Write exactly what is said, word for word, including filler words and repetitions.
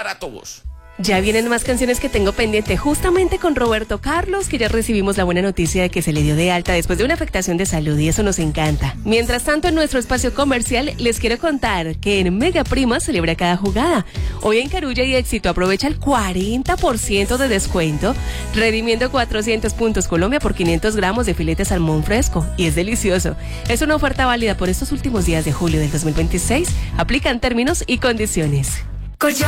para todos. Ya vienen más canciones que tengo pendiente justamente con Roberto Carlos, que ya recibimos la buena noticia de que se le dio de alta después de una afectación de salud y eso nos encanta. Mientras tanto, en nuestro espacio comercial les quiero contar que en Mega Prima celebra cada jugada. Hoy en Carulla y Éxito aprovecha el cuarenta por ciento de descuento, redimiendo cuatrocientos puntos Colombia por quinientos gramos de filete salmón fresco y es delicioso. Es una oferta válida por estos últimos días de julio del dos mil veintiséis. Aplican términos y condiciones. Colchón